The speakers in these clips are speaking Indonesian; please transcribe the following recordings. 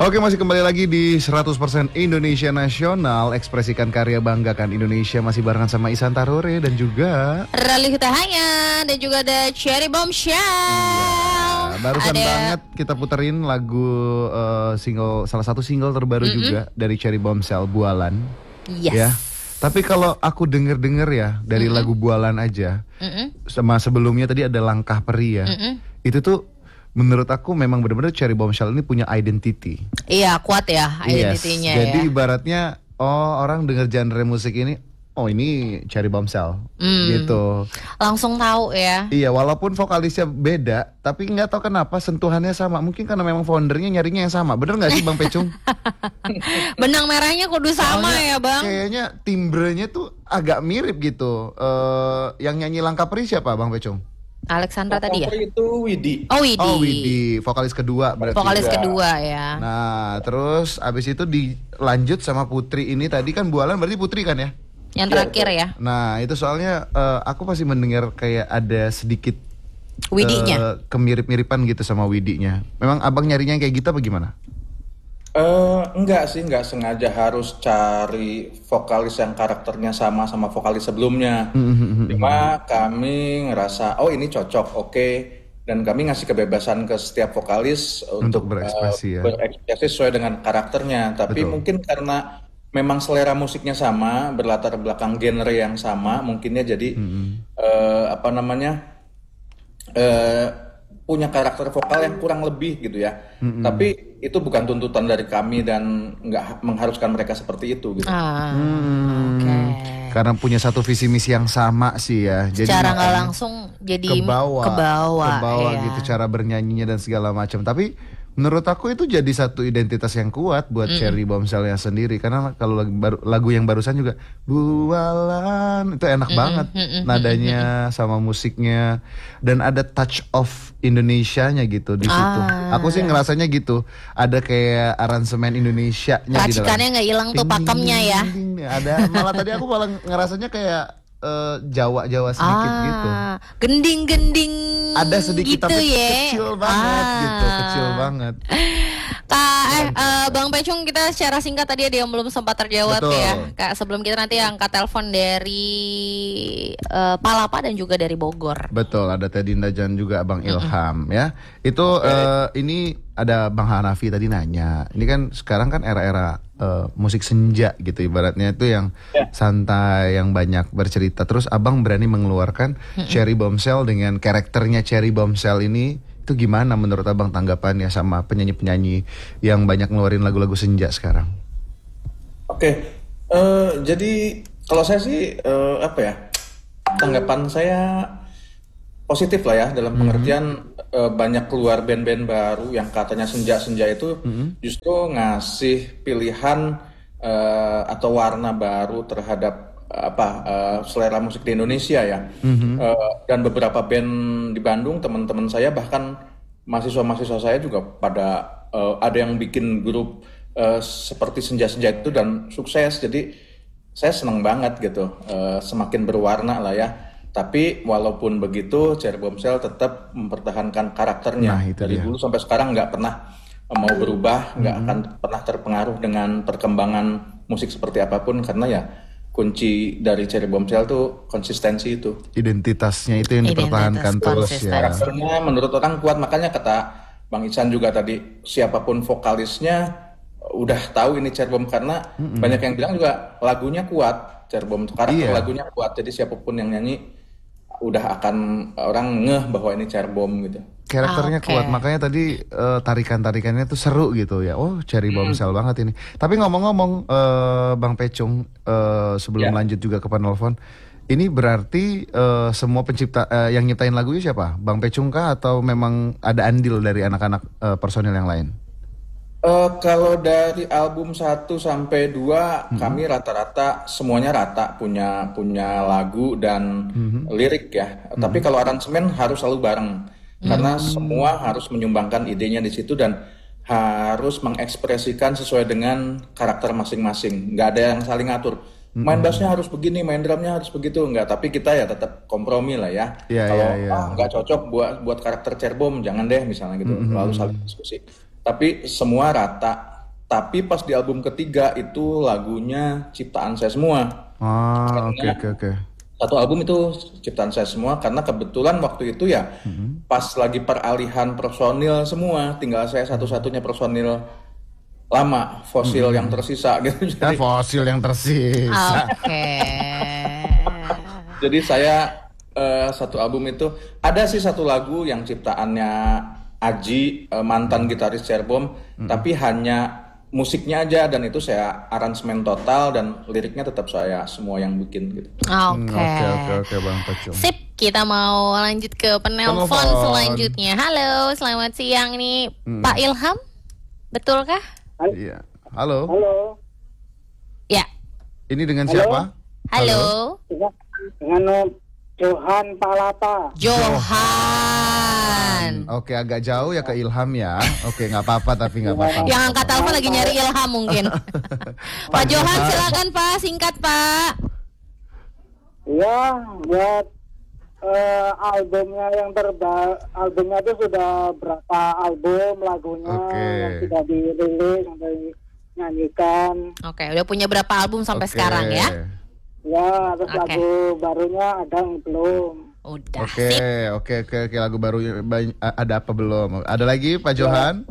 Oke, masih kembali lagi di 100% Indonesia Nasional. Ekspresikan karya, banggakan Indonesia. Masih barengan sama Ihsan Tarore dan juga Rally Hutahaya. Dan juga ada Cherry Bombshell. Iya, barusan banget kita puterin lagu salah satu single terbaru juga dari Cherry Bombshell, Bualan. Yes. Ya. Tapi kalau aku denger ya dari lagu Bualan aja, sama sebelumnya tadi ada Langkah Peri ya. Itu tuh menurut aku memang benar-benar Cherry Bombshell ini punya identity. Iya, kuat ya identity-nya. Jadi ya. ibaratnya orang denger genre musik ini, ini Cherry Bombshell gitu. Langsung tahu ya. Iya, walaupun vokalisnya beda, tapi nggak tahu kenapa sentuhannya sama. Mungkin karena memang foundernya nyarinya yang sama. Bener nggak sih Bang Pecung? Benang merahnya kudu sama. Soalnya ya Bang. Kayaknya timbrenya tuh agak mirip gitu. Yang nyanyi Langkah Peri siapa Bang Pecung? Alexandra tadi ya? Itu Widi. Oh Widi. Vokalis kedua berarti. Vokalis kedua ya. Nah, terus abis itu dilanjut sama Putri ini tadi kan Bualan berarti Putri kan ya? Yang terakhir ya. Nah, itu soalnya aku masih mendengar kayak ada sedikit Widinya. Kemirip-miripan gitu sama Widinya. Memang abang nyarinya kayak gitu apa gimana? Enggak sengaja harus cari vokalis yang karakternya sama vokalis sebelumnya. Cuma kami ngerasa ini cocok, oke. Dan kami ngasih kebebasan ke setiap vokalis untuk berekspresi berekspresi sesuai dengan karakternya. Tapi mungkin karena memang selera musiknya sama, berlatar belakang genre yang sama, mungkinnya jadi punya karakter vokal yang kurang lebih gitu ya. Tapi itu bukan tuntutan dari kami dan nggak mengharuskan mereka seperti itu gitu. Karena punya satu visi misi yang sama sih ya. Jadi secara nggak langsung jadi kebawa ya. gitu cara bernyanyinya dan segala macam. Tapi menurut aku itu jadi satu identitas yang kuat buat Cherry Bombshell-nya sendiri. Karena kalau lagu yang barusan juga Bualan itu enak banget nadanya sama musiknya dan ada touch of Indonesianya gitu di situ. Aku sih ngerasanya gitu. Ada kayak aransemen Indonesianya di dalam. Racikannya nggak hilang tuh pakemnya ya. Ada malah tadi aku malah ngerasanya kayak Jawa sedikit gitu. Gending-gending ada sedikit gitu tapi ya. kecil banget gitu, kecil banget. Bang Pecung, kita secara singkat tadi ada yang belum sempat terjawab. Betul. Ya Kak, sebelum kita nanti angkat telepon dari Palapa dan juga dari Bogor. Betul, ada Tedinda dan juga Abang Ilham ya. Itu ini ada Bang Hanafi tadi nanya. Ini kan sekarang kan era-era musik senja gitu ibaratnya itu yang santai, yang banyak bercerita. Terus Abang berani mengeluarkan Cherry Bombshell dengan karakternya Cherry Bombshell ini. Itu gimana menurut Abang tanggapannya sama penyanyi-penyanyi yang banyak ngeluarin lagu-lagu senja sekarang? Jadi kalau saya sih tanggapan saya positif lah ya, dalam pengertian banyak keluar band-band baru yang katanya senja-senja itu justru ngasih pilihan atau warna baru terhadap selera musik di Indonesia ya. Dan beberapa band di Bandung, teman-teman saya bahkan mahasiswa-mahasiswa saya juga pada ada yang bikin grup seperti senja-senja itu dan sukses. Jadi saya senang banget gitu, semakin berwarna lah ya. Tapi walaupun begitu, Cherry Bombshell tetap mempertahankan karakternya. Dari dulu sampai sekarang nggak pernah mau berubah, nggak akan pernah terpengaruh dengan perkembangan musik seperti apapun, karena ya kunci dari Cherry Bombshell tuh konsistensi itu. Identitasnya itu yang dipertahankan terus ya. Karakternya menurut orang kuat, makanya kata Bang Ihsan juga tadi, siapapun vokalisnya udah tahu ini Cherry Bomb, karena banyak yang bilang juga lagunya kuat, Cherry Bomb karakter lagunya kuat, jadi siapapun yang nyanyi udah akan orang ngeh bahwa ini Cherry Bomb gitu. Karakternya kuat, makanya tadi tarikan-tarikannya tuh seru gitu ya. Oh, Cherry Bombshell banget ini. Tapi ngomong-ngomong Bang Pecung, sebelum lanjut juga ke penelpon, ini berarti semua pencipta yang nyiptain lagunya siapa? Bang Pecung kah atau memang ada andil dari anak-anak personil yang lain? Kalau dari album 1 sampai 2 kami rata-rata semuanya rata punya lagu dan lirik ya. Tapi kalau aransemen harus selalu bareng. Karena semua harus menyumbangkan idenya di situ dan harus mengekspresikan sesuai dengan karakter masing-masing. Nggak ada yang saling ngatur. Main bassnya harus begini, main drumnya harus begitu, nggak. Tapi kita ya tetap kompromi lah ya. Kalau nggak cocok buat karakter Cherry Bomb, jangan deh misalnya gitu. Lalu saling diskusi. Tapi semua rata Tapi pas di album ketiga itu lagunya ciptaan saya semua. Oke. Satu album itu ciptaan saya semua karena kebetulan waktu itu ya pas lagi peralihan personil semua, tinggal saya satu-satunya personil lama, fosil yang tersisa gitu. Jadi, Fosil yang tersisa. Oke. jadi saya satu album itu ada sih satu lagu yang ciptaannya Aji, mantan gitaris Cerbom, tapi hanya musiknya aja dan itu saya aransemen total dan liriknya tetap saya semua yang bikin gitu. Oke. Bang Pecung. Sip, kita mau lanjut ke penelpon Penelpon. selanjutnya. Halo, selamat siang nih Pak Ilham. Betulkah? Iya. Halo. Halo, Ya. Ini dengan siapa? Halo. dengan Johan Palapa. Johan. Oke, agak jauh ya ke Ilham ya. Oke, nggak apa-apa tapi nggak apa-apa. Yang angkat telepon lagi nyari Ilham mungkin. Pak Johan silakan Pak, singkat Pak. Ya, buat albumnya albumnya itu sudah berapa album lagunya Oke. yang sudah dirilis sampai nyanyikan. Oke, udah punya berapa album sampai Oke. sekarang ya? Ya, terus Oke. lagu barunya ada yang belum. Udah. Oke, Sip. oke, lagu baru ada apa belum? Ada lagi Pak Johan?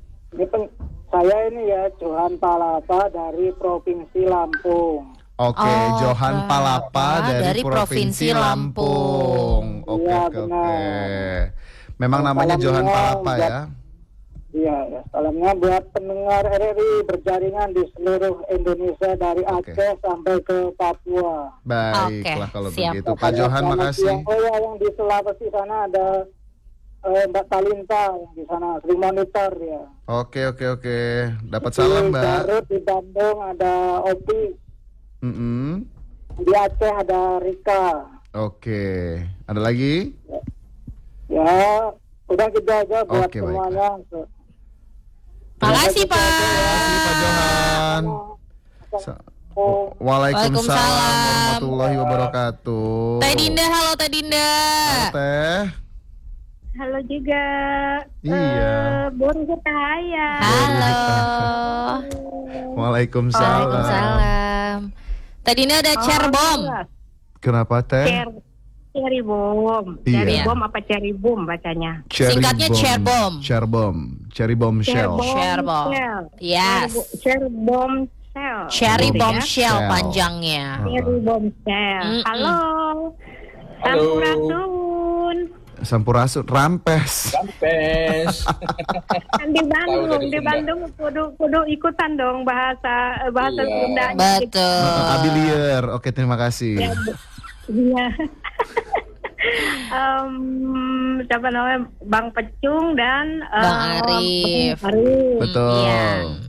Saya ini ya Johan Palapa dari Provinsi Lampung. Oke, Oh, Johan Palapa dari Provinsi Lampung. Oke, Iya, oke. benar. Memang namanya Johan Palapa ya. Iya, ya. Salamnya buat pendengar RRI berjaringan di seluruh Indonesia dari Oke. Aceh sampai ke Papua. Baiklah Oke, kalau siap. begitu. Pak Johan Selamat makasih. siang. Oh ya, yang di Sulawesi sana ada Mbak Talinta yang di sana sering monitor ya. Oke. Dapat salam, Di Mbak. Garut, di Bandung ada Opi. Mm-mm. Di Aceh ada Rika. Oke. Ada lagi? Ya, udah gitu aja buat Oke, semuanya. Makasih Pak. Makasih Pak Johan. Oh, Waalaikumsalam Waalaikumsalam. warahmatullahi wabarakatuh. Teh Dinda, halo Teh Dinda. Teh. Halo juga. Iya. Bun Cahaya. Halo. Waalaikumsalam. Waalaikumsalam. Teh Dinda ada Cerbom. Kenapa Teh? Cherry Bomb. Iya. Cherry Bomb apa Cherry Boom bacanya? Singkatnya Cerbom. Cherry bomb shell. Cerbom. Yes. Cherry Bomb Shell. Cherry Gitu ya. Bombshell Shell. panjangnya. Cherry Bomb Shell. Mm-mm. Halo. Halo. Sampurasun. Sampurasun rampes. Sampes. Kan di Bandung, Tahu dari di Sunda. Bandung kudu ikutan dong bahasa Iya. Sunda. Betul. Abilier. Oke, terima kasih. Iya. Siapa namanya Bang Pecung dan Bang Arif. Arif. Betul. Iya.